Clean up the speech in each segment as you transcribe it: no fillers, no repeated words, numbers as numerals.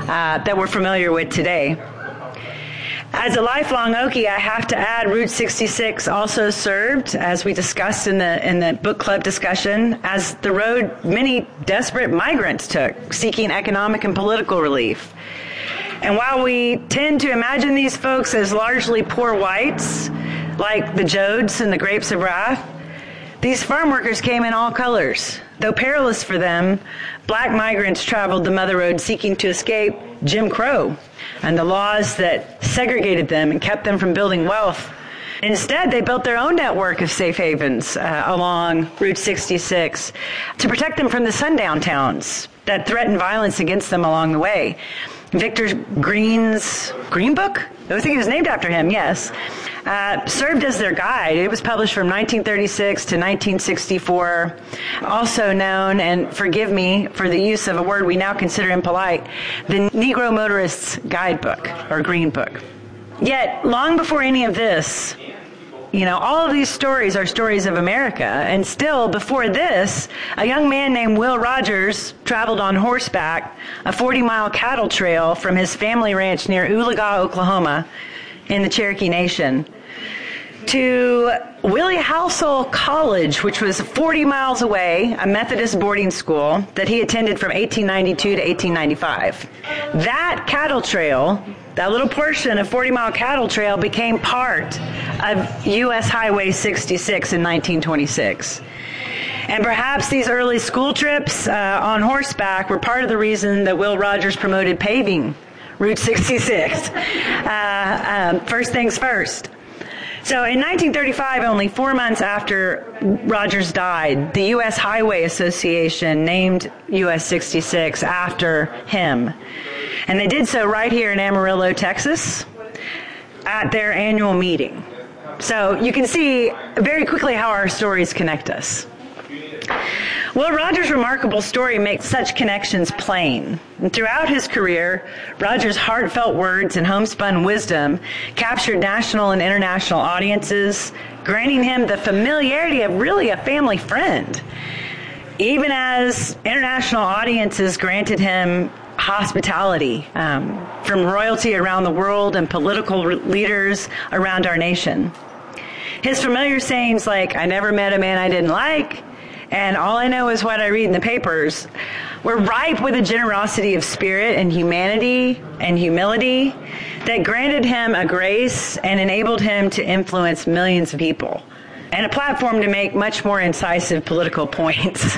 that we're familiar with today. As a lifelong Okie, I have to add Route 66 also served, as we discussed in the book club discussion, as the road many desperate migrants took, seeking economic and political relief. And while we tend to imagine these folks as largely poor whites, like the Jodes and the Grapes of Wrath, these farm workers came in all colors. Though perilous for them, black migrants traveled the Mother Road seeking to escape Jim Crow and the laws that segregated them and kept them from building wealth. Instead, they built their own network of safe havens along Route 66 to protect them from the sundown towns that threatened violence against them along the way. Victor Green's Green Book? I think it was named after him, yes. Served as their guide. It was published from 1936 to 1964, also known, and forgive me for the use of a word we now consider impolite, the Negro Motorist's Guidebook, or Green Book. Yet, long before any of this, all of these stories are stories of America, and still, before this, a young man named Will Rogers traveled on horseback a 40-mile cattle trail from his family ranch near Oologah, Oklahoma, in the Cherokee Nation, to Willie Housel College, which was 40 miles away, a Methodist boarding school that he attended from 1892 to 1895. That cattle trail, that little portion of 40-mile cattle trail, became part of U.S. Highway 66 in 1926. And perhaps these early school trips on horseback were part of the reason that Will Rogers promoted paving Route 66. First things first. So in 1935, only 4 months after Rogers died, the U.S. Highway Association named US 66 after him. And they did so right here in Amarillo, Texas, at their annual meeting. So you can see very quickly how our stories connect us. Will Rogers' remarkable story makes such connections plain. And throughout his career, Rogers' heartfelt words and homespun wisdom captured national and international audiences, granting him the familiarity of really a family friend, even as international audiences granted him hospitality from royalty around the world and political leaders around our nation. His familiar sayings like, "I never met a man I didn't like," and "all I know is what I read in the papers," were ripe with a generosity of spirit and humanity and humility that granted him a grace and enabled him to influence millions of people, and a platform to make much more incisive political points.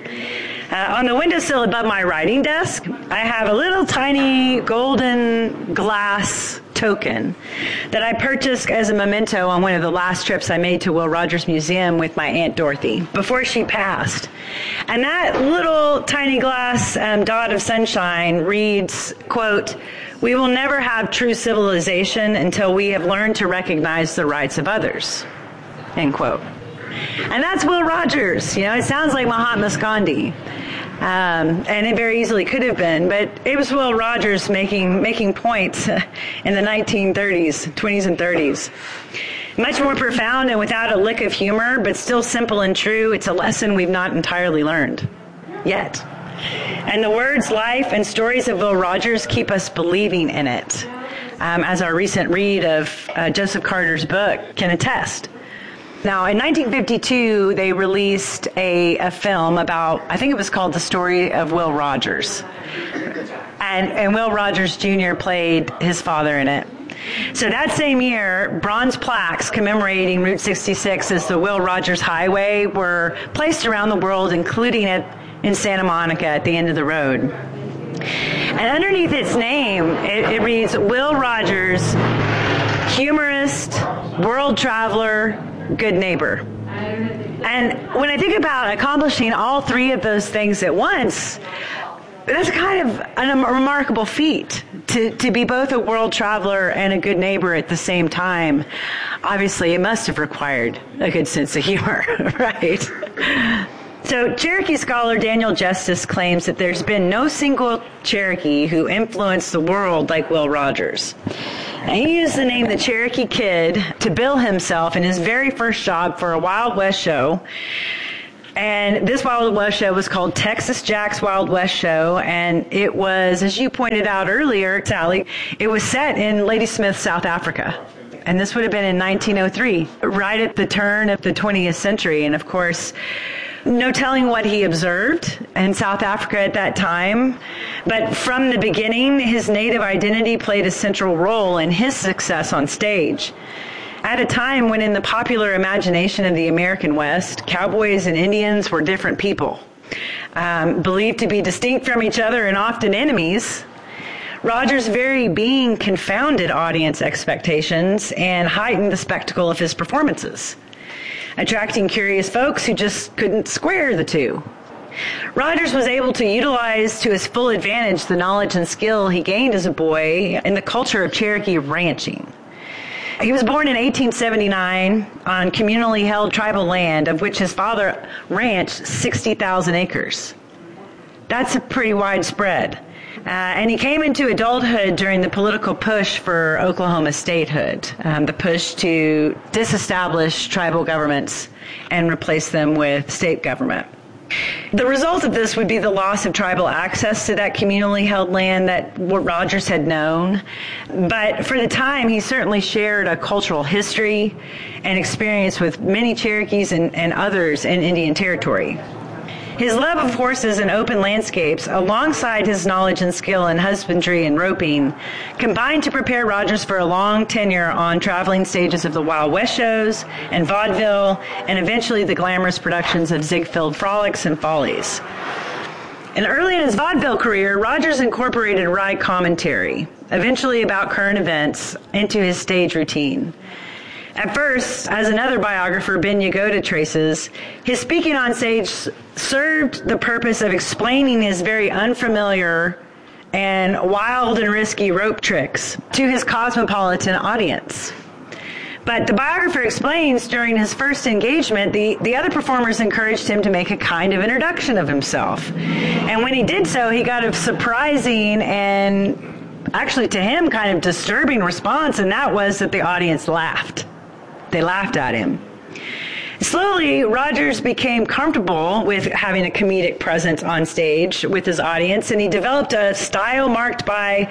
On the windowsill above my writing desk, I have a little tiny golden glass token that I purchased as a memento on one of the last trips I made to Will Rogers Museum with my Aunt Dorothy before she passed. And that little tiny glass dot of sunshine reads, quote, "We will never have true civilization until we have learned to recognize the rights of others," end quote. And that's Will Rogers. It sounds like Mahatma Gandhi. And it very easily could have been, but it was Will Rogers making points in the 1930s, 20s and 30s. Much more profound and without a lick of humor, but still simple and true. It's a lesson we've not entirely learned yet. And the words, life, and stories of Will Rogers keep us believing in it, as our recent read of Joseph Carter's book can attest. Now, in 1952, they released a film about, I think it was called The Story of Will Rogers. And Will Rogers Jr. played his father in it. So that same year, bronze plaques commemorating Route 66 as the Will Rogers Highway were placed around the world, including it in Santa Monica at the end of the road. And underneath its name, it reads, Will Rogers, humorist, world traveler, good neighbor. And when I think about accomplishing all three of those things at once, that's kind of a remarkable feat to be both a world traveler and a good neighbor at the same time. Obviously, it must have required a good sense of humor, right? So Cherokee scholar Daniel Justice claims that there's been no single Cherokee who influenced the world like Will Rogers. And he used the name the Cherokee Kid to bill himself in his very first job for a Wild West show And this Wild West show was called Texas Jack's Wild West Show, and it was, as you pointed out earlier, Sally, it was set in Ladysmith, South Africa. And this would have been in 1903, right at the turn of the 20th century. And of course, no telling what he observed in South Africa at that time. But from the beginning, his native identity played a central role in his success on stage. At a time when in the popular imagination of the American West, cowboys and Indians were different people, believed to be distinct from each other and often enemies, Rogers' very being confounded audience expectations and heightened the spectacle of his performances, attracting curious folks who just couldn't square the two. Rogers was able to utilize to his full advantage the knowledge and skill he gained as a boy in the culture of Cherokee ranching. He was born in 1879 on communally held tribal land, of which his father ranched 60,000 acres. That's a pretty widespread. And he came into adulthood during the political push for Oklahoma statehood, the push to disestablish tribal governments and replace them with state government. The result of this would be the loss of tribal access to that communally held land that Rogers had known. But for the time, he certainly shared a cultural history and experience with many Cherokees and others in Indian Territory. His love of horses and open landscapes, alongside his knowledge and skill in husbandry and roping, combined to prepare Rogers for a long tenure on traveling stages of the Wild West shows and vaudeville, and eventually the glamorous productions of Ziegfeld Frolics and Follies. And early in his vaudeville career, Rogers incorporated wry commentary, eventually about current events, into his stage routine. At first, as another biographer, Ben Yagoda, traces, his speaking on stage served the purpose of explaining his very unfamiliar and wild and risky rope tricks to his cosmopolitan audience. But the biographer explains during his first engagement, the other performers encouraged him to make a kind of introduction of himself. And when he did so, he got a surprising and actually to him kind of disturbing response, and that was that the audience laughed. They laughed at him. Slowly, Rogers became comfortable with having a comedic presence on stage with his audience, and he developed a style marked by,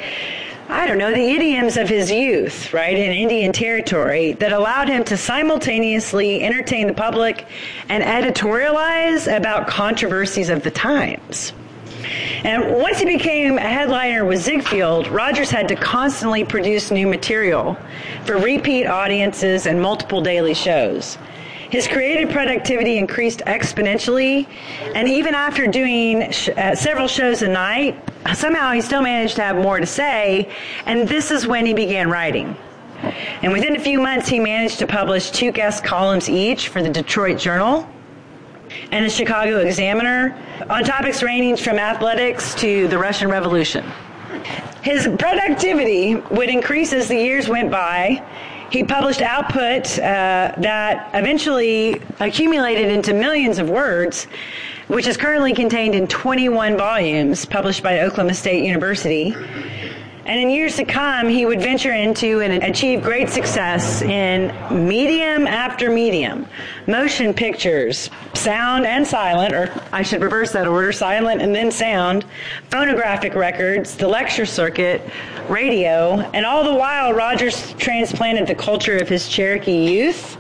the idioms of his youth, right, in Indian Territory that allowed him to simultaneously entertain the public and editorialize about controversies of the times. And once he became a headliner with Ziegfeld, Rogers had to constantly produce new material for repeat audiences and multiple daily shows. His creative productivity increased exponentially, and even after doing several shows a night, somehow he still managed to have more to say, and this is when he began writing. And within a few months, he managed to publish 2 guest columns each for the Detroit Journal and the Chicago Examiner on topics ranging from athletics to the Russian Revolution. His productivity would increase as the years went by. He published output that eventually accumulated into millions of words, which is currently contained in 21 volumes published by Oklahoma State University. And in years to come, he would venture into and achieve great success in medium after medium, motion pictures, sound and silent, or I should reverse that order, silent and then sound, phonographic records, the lecture circuit, radio, and all the while Rogers transplanted the culture of his Cherokee youth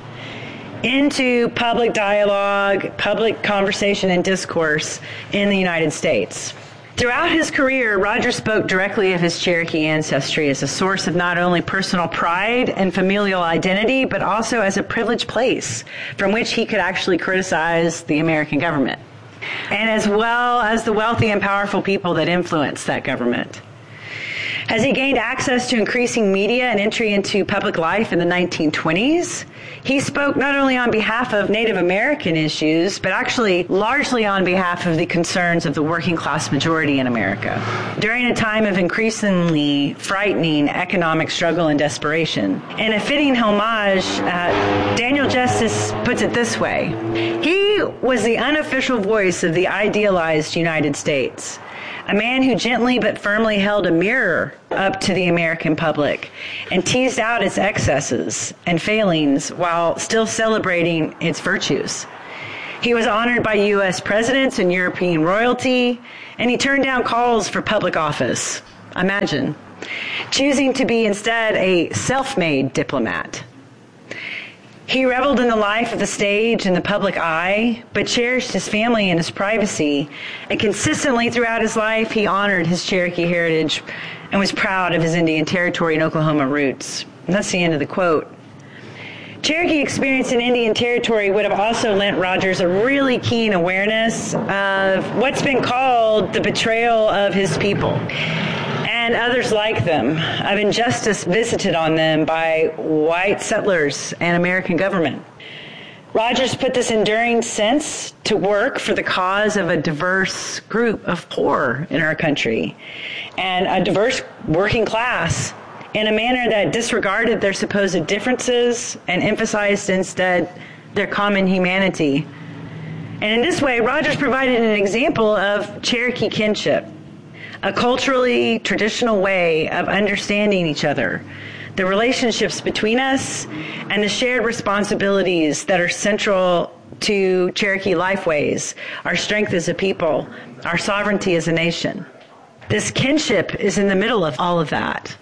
into public dialogue, public conversation and discourse in the United States. Throughout his career, Rogers spoke directly of his Cherokee ancestry as a source of not only personal pride and familial identity, but also as a privileged place from which he could actually criticize the American government, and as well as the wealthy and powerful people that influenced that government. As he gained access to increasing media and entry into public life in the 1920s, he spoke not only on behalf of Native American issues, but actually largely on behalf of the concerns of the working class majority in America. During a time of increasingly frightening economic struggle and desperation. In a fitting homage, Daniel Justice puts it this way: he was the unofficial voice of the idealized United States. A man who gently but firmly held a mirror up to the American public and teased out its excesses and failings while still celebrating its virtues. He was honored by U.S. presidents and European royalty, and he turned down calls for public office. Imagine. Choosing to be instead a self-made diplomat. He reveled in the life of the stage and the public eye, but cherished his family and his privacy. And consistently throughout his life, he honored his Cherokee heritage and was proud of his Indian Territory and Oklahoma roots. And that's the end of the quote. Cherokee experience in Indian Territory would have also lent Rogers a really keen awareness of what's been called the betrayal of his people and others like them, of injustice visited on them by white settlers and American government. Rogers put this enduring sense to work for the cause of a diverse group of poor in our country and a diverse working class in a manner that disregarded their supposed differences and emphasized instead their common humanity. And in this way, Rogers provided an example of Cherokee kinship, a culturally traditional way of understanding each other, the relationships between us, and the shared responsibilities that are central to Cherokee lifeways, our strength as a people, our sovereignty as a nation. This kinship is in the middle of all of that.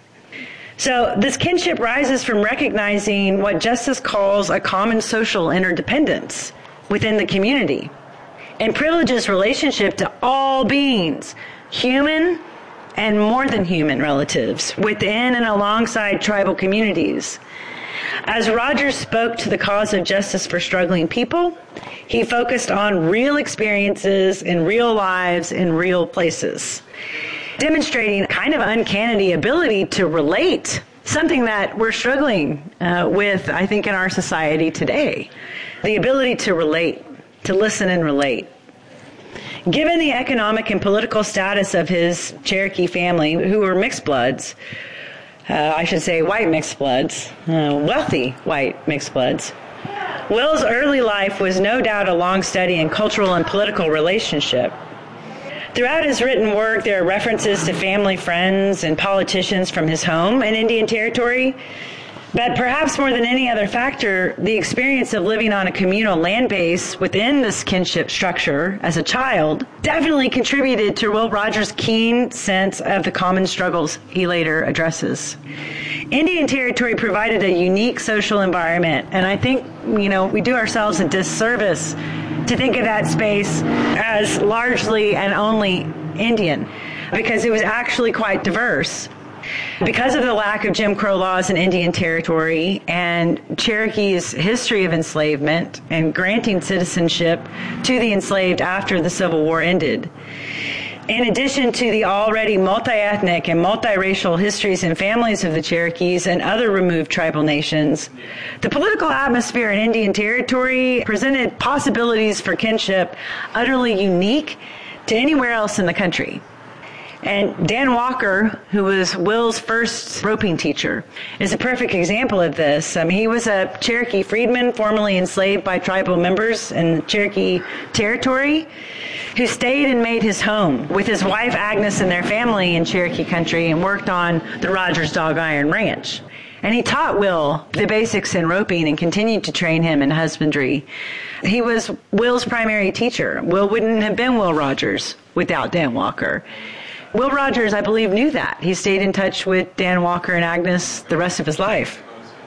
So this kinship rises from recognizing what Justice calls a common social interdependence within the community and privileges relationship to all beings, human and more than human relatives within and alongside tribal communities. As Rogers spoke to the cause of justice for struggling people, he focused on real experiences in real lives in real places, demonstrating a kind of uncanny ability to relate, something that we're struggling with, I think, in our society today. The ability to relate, to listen and relate. Given the economic and political status of his Cherokee family, who were mixed bloods, I should say white mixed bloods, wealthy white mixed bloods, Will's early life was no doubt a long study in cultural and political relationship. Throughout his written work, there are references to family, friends, and politicians from his home in Indian Territory. But perhaps more than any other factor, the experience of living on a communal land base within this kinship structure as a child definitely contributed to Will Rogers' keen sense of the common struggles he later addresses. Indian Territory provided a unique social environment, and I think, we do ourselves a disservice to think of that space as largely and only Indian, because it was actually quite diverse. Because of the lack of Jim Crow laws in Indian Territory and Cherokee's history of enslavement and granting citizenship to the enslaved after the Civil War ended, in addition to the already multi-ethnic and multiracial histories and families of the Cherokees and other removed tribal nations, the political atmosphere in Indian Territory presented possibilities for kinship utterly unique to anywhere else in the country. And Dan Walker, who was Will's first roping teacher, is a perfect example of this. He was a Cherokee freedman formerly enslaved by tribal members in Cherokee Territory, who stayed and made his home with his wife Agnes and their family in Cherokee country and worked on the Rogers Dog Iron Ranch. And he taught Will the basics in roping and continued to train him in husbandry. He was Will's primary teacher. Will wouldn't have been Will Rogers without Dan Walker. Will Rogers, I believe, knew that. He stayed in touch with Dan Walker and Agnes the rest of his life.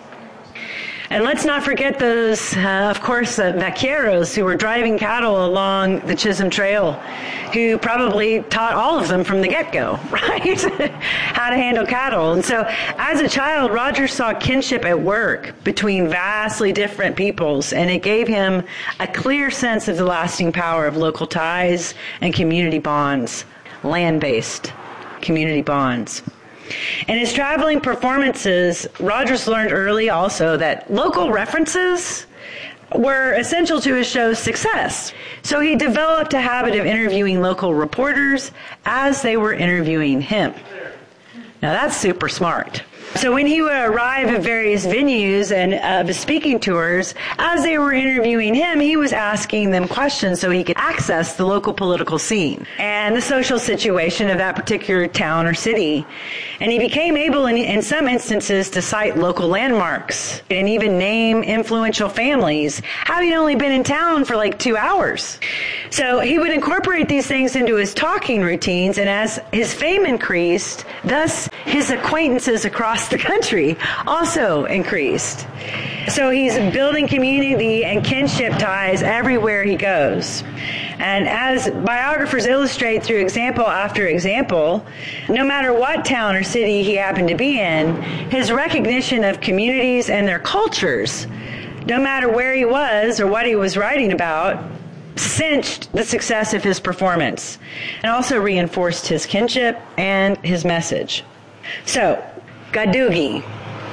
And let's not forget those, vaqueros who were driving cattle along the Chisholm Trail, who probably taught all of them from the get-go, right? How to handle cattle. And so as a child, Rogers saw kinship at work between vastly different peoples, and it gave him a clear sense of the lasting power of local ties and community bonds. Land-based community bonds. In his traveling performances, Rogers learned early also that local references were essential to his show's success. So he developed a habit of interviewing local reporters as they were interviewing him. Now that's super smart. So when he would arrive at various venues and speaking tours, as they were interviewing him, he was asking them questions so he could access the local political scene and the social situation of that particular town or city. And he became able, in some instances, to cite local landmarks and even name influential families, having only been in town for like 2 hours. So he would incorporate these things into his talking routines, and as his fame increased, thus his acquaintances across the country also increased. So he's building community and kinship ties everywhere he goes. And as biographers illustrate through example after example, no matter what town or city he happened to be in, his recognition of communities and their cultures, no matter where he was or what he was writing about, cinched the success of his performance and also reinforced his kinship and his message. So, Gadugi.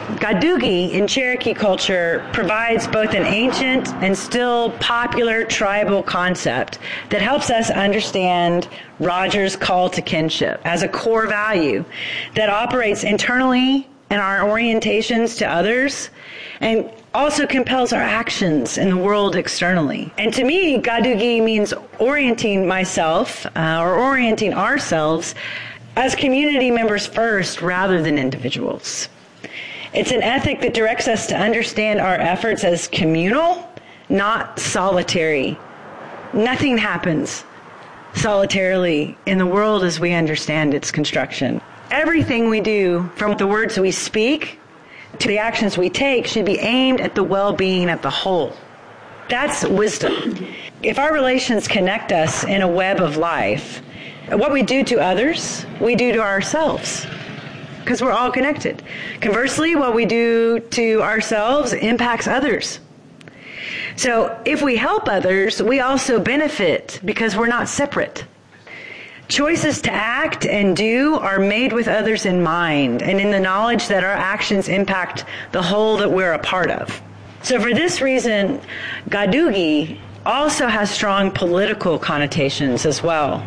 Gadugi in Cherokee culture provides both an ancient and still popular tribal concept that helps us understand Rogers' call to kinship as a core value that operates internally in our orientations to others and also compels our actions in the world externally. And to me, Gadugi means orienting myself or orienting ourselves as community members first rather than individuals. It's an ethic that directs us to understand our efforts as communal, not solitary. Nothing happens solitarily in the world as we understand its construction. Everything we do, from the words we speak to the actions we take, should be aimed at the well-being of the whole. That's wisdom. If our relations connect us in a web of life, what we do to others, we do to ourselves, because we're all connected. Conversely, what we do to ourselves impacts others. So if we help others, we also benefit because we're not separate. Choices to act and do are made with others in mind and in the knowledge that our actions impact the whole that we're a part of. So for this reason, Gadugi also has strong political connotations as well.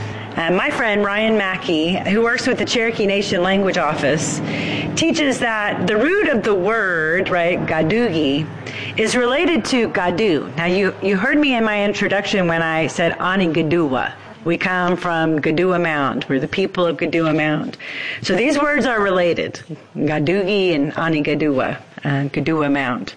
My friend Ryan Mackey, who works with the Cherokee Nation Language Office, teaches that the root of the word, right, Gadugi, is related to Gadu. Now, you heard me in my introduction when I said Anigadua. We come from Gadua Mound. We're the people of Gadua Mound. So these words are related, Gadugi and Anigadua, Gadua Mound.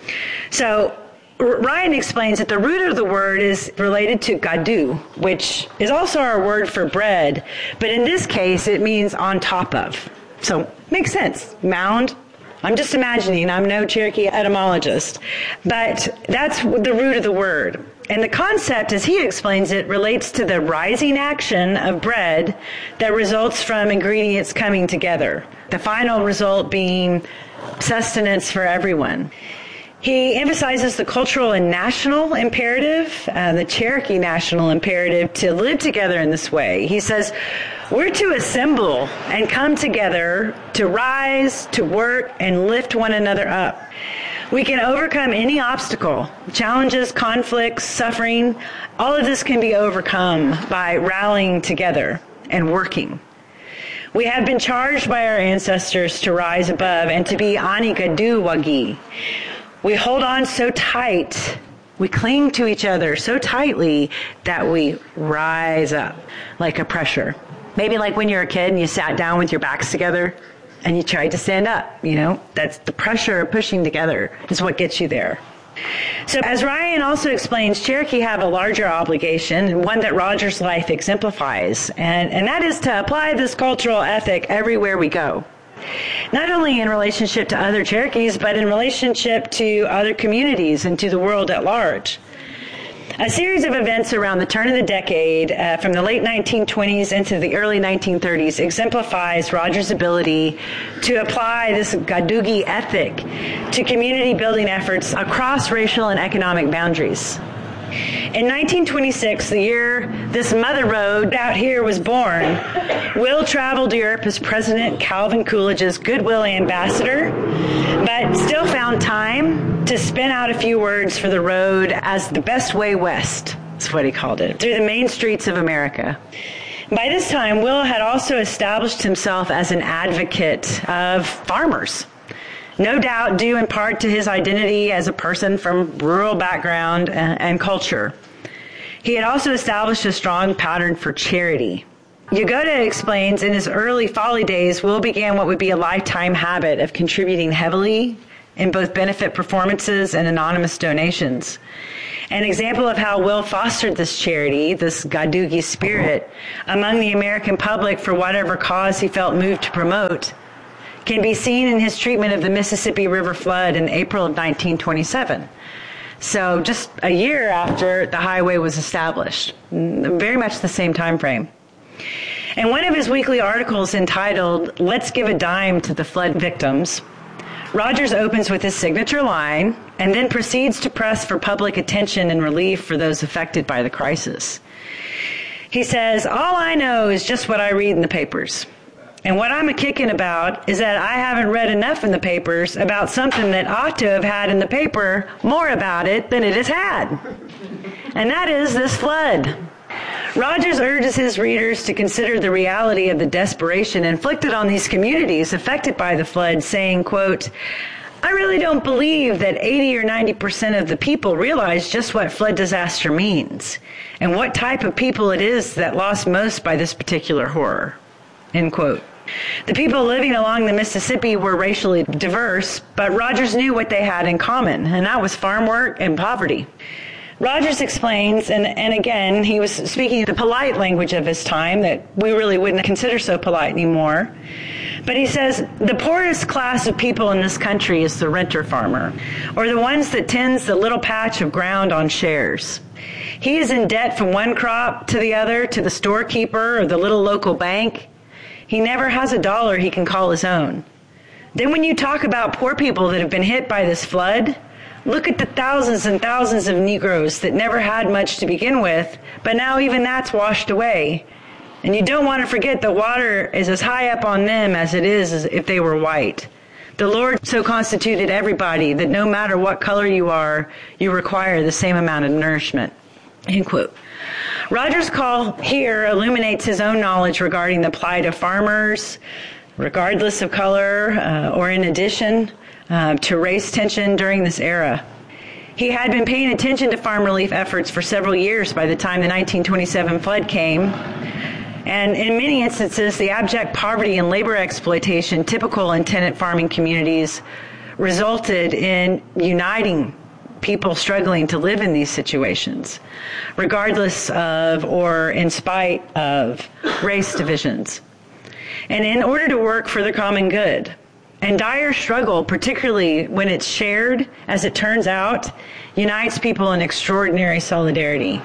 So Ryan explains that the root of the word is related to gadu, which is also our word for bread, but in this case it means on top of. So makes sense. Mound. I'm just imagining. I'm no Cherokee etymologist, but that's the root of the word. And the concept, as he explains it, relates to the rising action of bread that results from ingredients coming together. The final result being sustenance for everyone. He emphasizes the cultural and national imperative, the Cherokee national imperative, to live together in this way. He says, we're to assemble and come together to rise, to work, and lift one another up. We can overcome any obstacle, challenges, conflicts, suffering. All of this can be overcome by rallying together and working. We have been charged by our ancestors to rise above and to be Anigaduwagi. We hold on so tight, we cling to each other so tightly that we rise up like a pressure. Maybe like when you're a kid and you sat down with your backs together and you tried to stand up, that's the pressure of pushing together is what gets you there. So as Ryan also explains, Cherokee have a larger obligation, and one that Rogers' life exemplifies, and that is to apply this cultural ethic everywhere we go. Not only in relationship to other Cherokees, but in relationship to other communities and to the world at large. A series of events around the turn of the decade, from the late 1920s into the early 1930s, exemplifies Rogers' ability to apply this Gadugi ethic to community building efforts across racial and economic boundaries. In 1926, the year this mother road out here was born, Will traveled Europe as President Calvin Coolidge's Goodwill ambassador, but still found time to spin out a few words for the road as the best way west, is what he called it, through the main streets of America. By this time, Will had also established himself as an advocate of farmers, no doubt due in part to his identity as a person from rural background and culture. He had also established a strong pattern for charity. Yagoda explains in his early Folly days, Will began what would be a lifetime habit of contributing heavily in both benefit performances and anonymous donations. An example of how Will fostered this charity, this Gadugi spirit, among the American public for whatever cause he felt moved to promote, can be seen in his treatment of the Mississippi River flood in April of 1927. So just a year after the highway was established, very much the same time frame. In one of his weekly articles entitled, "Let's Give a Dime to the Flood Victims," Rogers opens with his signature line and then proceeds to press for public attention and relief for those affected by the crisis. He says, "All I know is just what I read in the papers. And what I'm a-kicking about is that I haven't read enough in the papers about something that ought to have had in the paper more about it than it has had. And that is this flood." Rogers urges his readers to consider the reality of the desperation inflicted on these communities affected by the flood, saying, quote, "I really don't believe that 80 or 90% of the people realize just what flood disaster means and what type of people it is that lost most by this particular horror." End quote. The people living along the Mississippi were racially diverse, but Rogers knew what they had in common, and that was farm work and poverty. Rogers explains, and again, he was speaking the polite language of his time that we really wouldn't consider so polite anymore. But he says, the poorest class of people in this country is the renter farmer, or the ones that tends the little patch of ground on shares. He is in debt from one crop to the other, to the storekeeper or the little local bank. He never has a dollar he can call his own. Then when you talk about poor people that have been hit by this flood, look at the thousands and thousands of Negroes that never had much to begin with, but now even that's washed away. And you don't want to forget the water is as high up on them as it is as if they were white. The Lord so constituted everybody that no matter what color you are, you require the same amount of nourishment. End quote. Rogers' call here illuminates his own knowledge regarding the plight of farmers, regardless of color or in addition to race tension during this era. He had been paying attention to farm relief efforts for several years by the time the 1927 flood came. And in many instances, the abject poverty and labor exploitation typical in tenant farming communities resulted in uniting people struggling to live in these situations, regardless of or in spite of race divisions. And in order to work for the common good. And dire struggle, particularly when it's shared, as it turns out, unites people in extraordinary solidarity.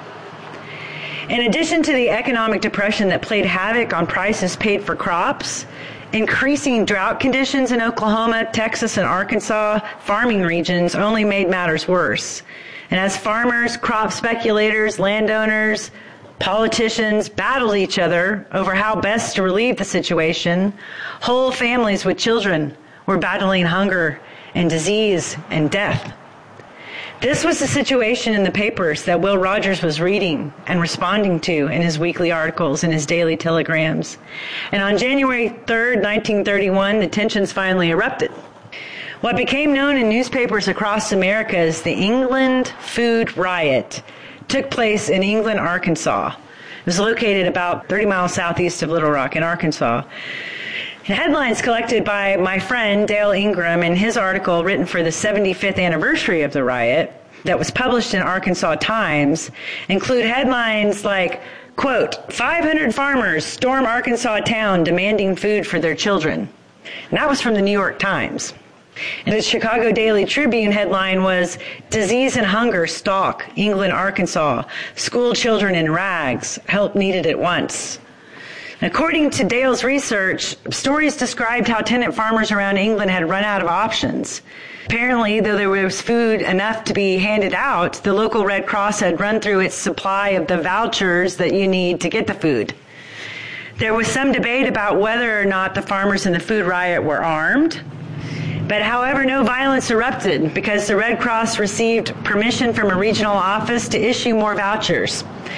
In addition to the economic depression that played havoc on prices paid for crops, increasing drought conditions in Oklahoma, Texas, and Arkansas farming regions only made matters worse. And as farmers, crop speculators, landowners, politicians battled each other over how best to relieve the situation, whole families with children were battling hunger and disease and death. This was the situation in the papers that Will Rogers was reading and responding to in his weekly articles and his daily telegrams. And on January 3rd, 1931, the tensions finally erupted. What became known in newspapers across America as the England Food Riot took place in England, Arkansas. It was located about 30 miles southeast of Little Rock in Arkansas. Headlines collected by my friend Dale Ingram in his article written for the 75th anniversary of the riot that was published in Arkansas Times include headlines like, quote, 500 farmers storm Arkansas town demanding food for their children. And that was from the New York Times. And the Chicago Daily Tribune headline was, Disease and Hunger Stalk England, Arkansas. School children in rags. Help needed at once. According to Dale's research, stories described how tenant farmers around England had run out of options. Apparently, though there was food enough to be handed out, the local Red Cross had run through its supply of the vouchers that you need to get the food. There was some debate about whether or not the farmers in the food riot were armed. But however, no violence erupted because the Red Cross received permission from a regional office to issue more vouchers.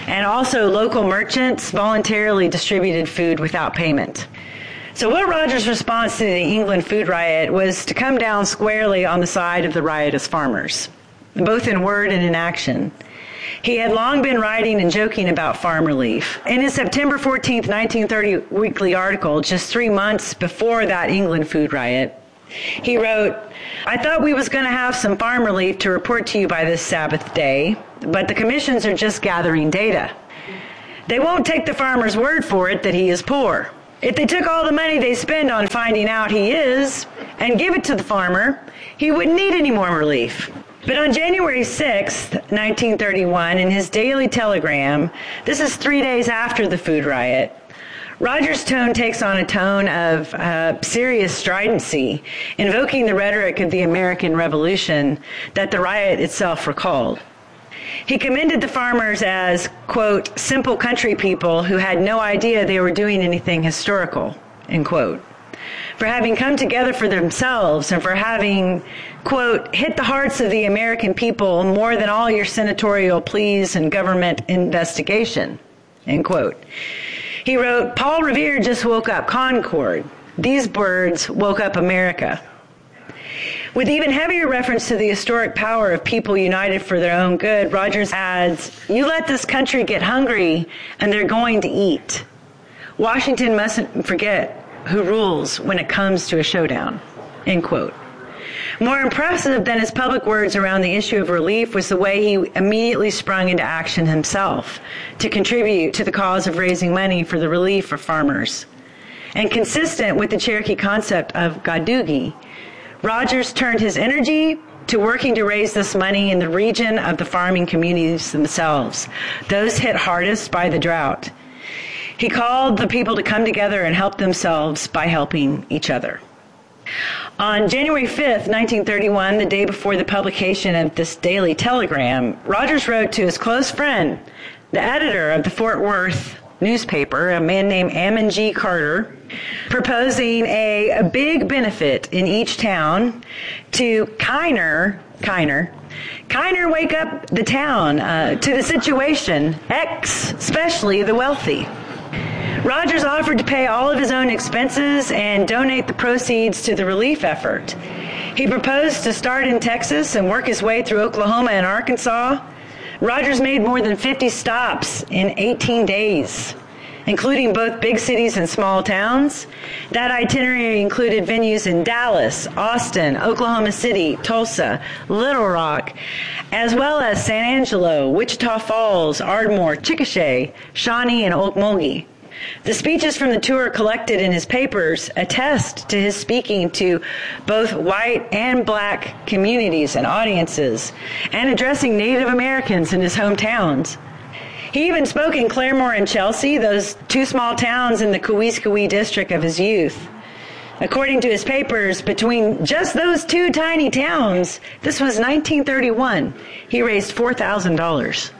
And also local merchants voluntarily distributed food without payment. So Will Rogers' response to the England food riot was to come down squarely on the side of the riotous farmers, both in word and in action. He had long been writing and joking about farm relief. In his September 14, 1930 weekly article, just 3 months before that England food riot, he wrote, "I thought we was going to have some farm relief to report to you by this Sabbath day, but the commissions are just gathering data. They won't take the farmer's word for it that he is poor. If they took all the money they spend on finding out he is and give it to the farmer, he wouldn't need any more relief." But on January 6, 1931, in his Daily Telegram, this is 3 days after the food riot, Rogers' tone takes on a tone of serious stridency, invoking the rhetoric of the American Revolution that the riot itself recalled. He commended the farmers as, quote, simple country people who had no idea they were doing anything historical, end quote, for having come together for themselves and for having, quote, hit the hearts of the American people more than all your senatorial pleas and government investigation, end quote. He wrote, "Paul Revere just woke up Concord. These words woke up America." With even heavier reference to the historic power of people united for their own good, Rogers adds, "You let this country get hungry and they're going to eat. Washington mustn't forget who rules when it comes to a showdown," end quote. More impressive than his public words around the issue of relief was the way he immediately sprung into action himself to contribute to the cause of raising money for the relief of farmers. And consistent with the Cherokee concept of gadugi, Rogers turned his energy to working to raise this money in the region of the farming communities themselves, those hit hardest by the drought. He called the people to come together and help themselves by helping each other. On January 5th, 1931, the day before the publication of this Daily Telegram, Rogers wrote to his close friend, the editor of the Fort Worth newspaper, a man named Ammon G. Carter, proposing a big benefit in each town to Kiner wake up the town to the situation, especially the wealthy. Rogers offered to pay all of his own expenses and donate the proceeds to the relief effort. He proposed to start in Texas and work his way through Oklahoma and Arkansas. Rogers made more than 50 stops in 18 days, including both big cities and small towns. That itinerary included venues in Dallas, Austin, Oklahoma City, Tulsa, Little Rock, as well as San Angelo, Wichita Falls, Ardmore, Chickasha, Shawnee, and Okmulgee. The speeches from the tour collected in his papers attest to his speaking to both white and black communities and audiences, and addressing Native Americans in his hometowns. He even spoke in Claremore and Chelsea, those two small towns in the Cowiskawee district of his youth. According to his papers, between just those two tiny towns, this was 1931, he raised $4,000.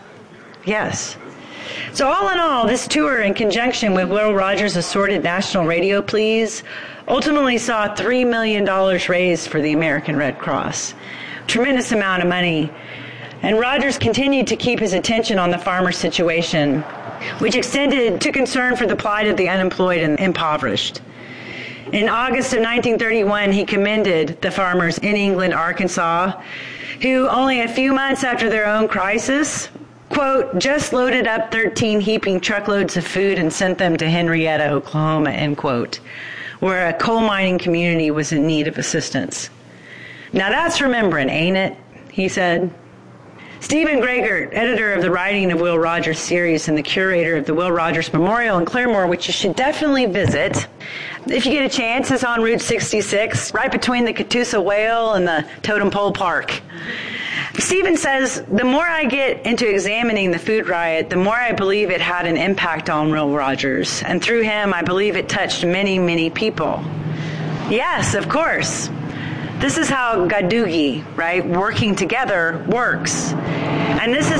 Yes. So all in all, this tour, in conjunction with Will Rogers' assorted national radio pleas, ultimately saw $3 million raised for the American Red Cross. Tremendous amount of money. And Rogers continued to keep his attention on the farmer situation, which extended to concern for the plight of the unemployed and impoverished. In August of 1931, he commended the farmers in England, Arkansas, who only a few months after their own crisis, quote, just loaded up 13 heaping truckloads of food and sent them to Henrietta, Oklahoma, end quote, where a coal mining community was in need of assistance. Now that's remembering, ain't it? He said. Stephen Gregert, editor of the Writing of Will Rogers series and the curator of the Will Rogers Memorial in Claremore, which you should definitely visit if you get a chance, is on Route 66, right between the Catoosa Whale and the Totem Pole Park. Stephen says, the more I get into examining the food riot, the more I believe it had an impact on Will Rogers. And through him, I believe it touched many, many people. Yes, of course. This is how gadugi, right, working together, works. And this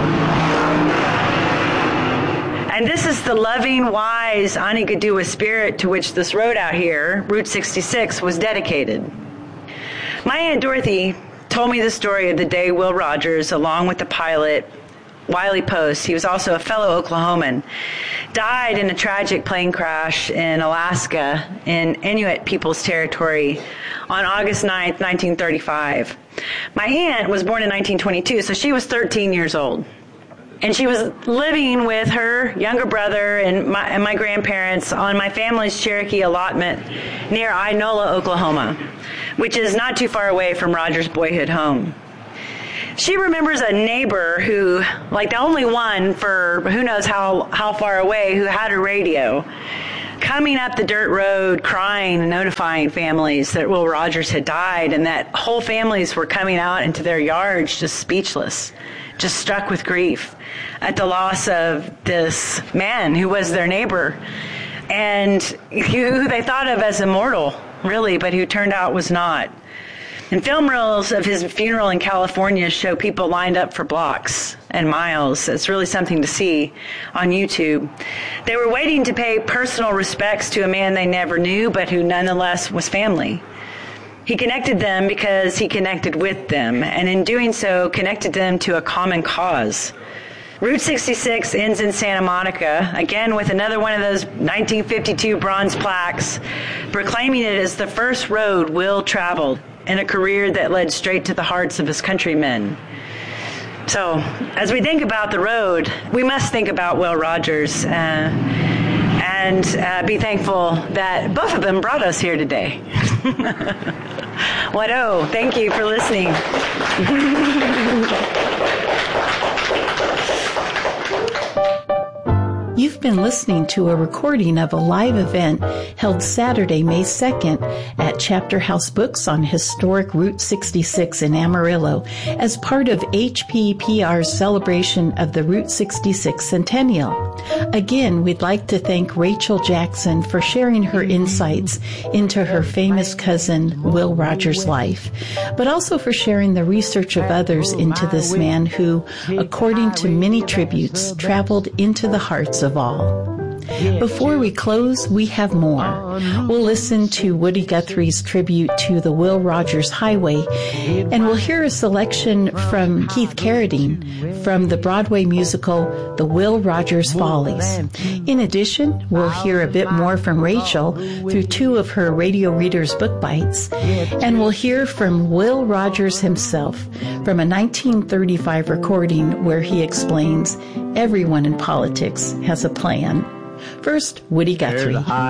is the loving, wise Anigadua spirit to which this road out here, Route 66, was dedicated. My Aunt Dorothy told me the story of the day Will Rogers, along with the pilot, Wiley Post. He was also a fellow Oklahoman. Died in a tragic plane crash in Alaska in Inuit Peoples Territory on August 9th, 1935. My aunt was born in 1922, so she was 13 years old. And she was living with her younger brother and my grandparents on my family's Cherokee allotment near Inola, Oklahoma, which is not too far away from Roger's boyhood home. She remembers a neighbor who, like the only one for who knows how far away, who had a radio, coming up the dirt road crying and notifying families that Will Rogers had died, and that whole families were coming out into their yards just speechless, just struck with grief at the loss of this man who was their neighbor and who they thought of as immortal, really, but who turned out was not. And film reels of his funeral in California show people lined up for blocks and miles. It's really something to see on YouTube. They were waiting to pay personal respects to a man they never knew, but who nonetheless was family. He connected them because he connected with them, and in doing so, connected them to a common cause. Route 66 ends in Santa Monica, again with another one of those 1952 bronze plaques, proclaiming it as the first road Will traveled in a career that led straight to the hearts of his countrymen. So, as we think about the road, we must think about Will Rogers and be thankful that both of them brought us here today. What-oh, thank you for listening. You've been listening to a recording of a live event held Saturday, May 2nd at Chapter House Books on historic Route 66 in Amarillo as part of HPPR's celebration of the Route 66 centennial. Again, we'd like to thank Rachel Jackson for sharing her insights into her famous cousin Will Rogers' life, but also for sharing the research of others into this man who, according to many tributes, traveled into the hearts of all. Before we close, we have more. We'll listen to Woody Guthrie's tribute to the Will Rogers Highway, and we'll hear a selection from Keith Carradine from the Broadway musical The Will Rogers Follies. In addition, we'll hear a bit more from Rachel through two of her Radio Readers Book Bites, and we'll hear from Will Rogers himself from a 1935 recording where he explains everyone in politics has a plan. First, Woody Guthrie.